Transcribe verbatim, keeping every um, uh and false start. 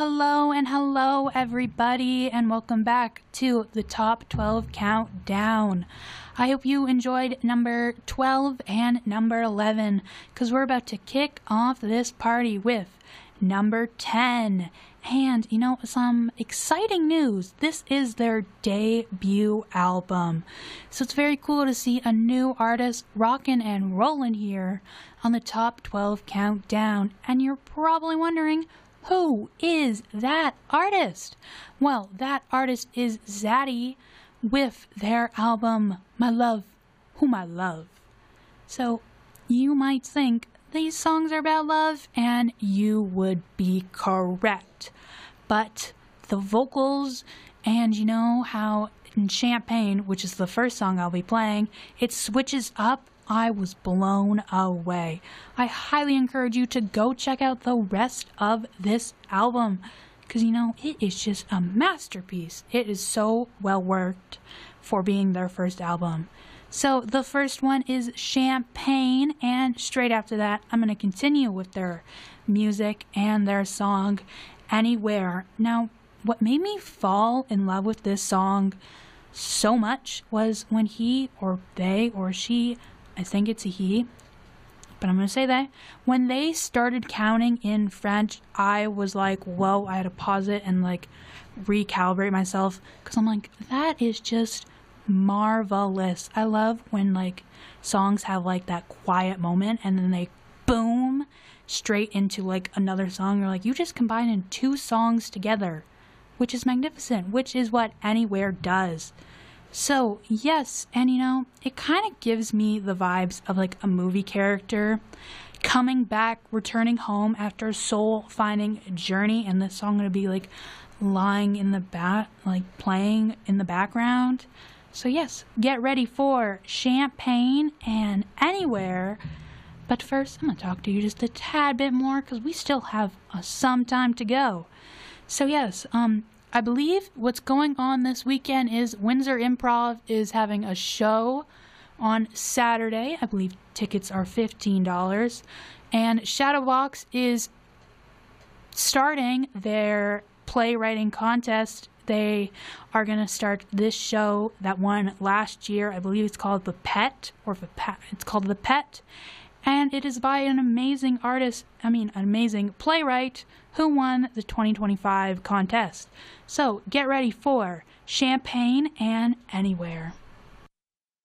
hello, and hello, everybody, and welcome back to the Top twelve Countdown. I hope you enjoyed number twelve and number eleven, because we're about to kick off this party with number ten. And, you know, some exciting news. This is their debut album. So it's very cool to see a new artist rockin' and rollin' here on the Top twelve Countdown. And you're probably wondering, who is that artist? Well, that artist is Zaddy with their album, My Love, Whom I Love. So you might think these songs are about love, and you would be correct. But the vocals, and you know how in Champagne, which is the first song I'll be playing, it switches up. I was blown away. I highly encourage you to go check out the rest of this album, because you know, it is just a masterpiece. It is so well worked for being their first album. So the first one is Champagne, and straight after that I'm going to continue with their music and their song Anywhere. Now, what made me fall in love with this song so much was when he or they or she, I think it's a he, but I'm going to say they, when they started counting in French, I was like, whoa, I had to pause it and like recalibrate myself, because I'm like, that is just marvelous. I love when like songs have like that quiet moment and then they boom straight into like another song. You're like, you just combined two songs together, which is magnificent, which is what Anywhere does. So yes, and you know, it kind of gives me the vibes of like a movie character coming back, returning home after a soul finding journey, and this song gonna be like lying in the back, like playing in the background. So yes, get ready for Champagne and Anywhere. But first, I'm going to talk to you just a tad bit more, because we still have uh, some time to go. So yes, um, I believe what's going on this weekend is Windsor Improv is having a show on Saturday. I believe tickets are fifteen dollars. And Shadowbox is starting their playwriting contest. They are going to start this show that won last year. I believe it's called The Pet, or the Pet. It's called The Pet. And it is by an amazing artist, I mean, an amazing playwright who won the twenty twenty-five contest. So get ready for Champagne and Anywhere.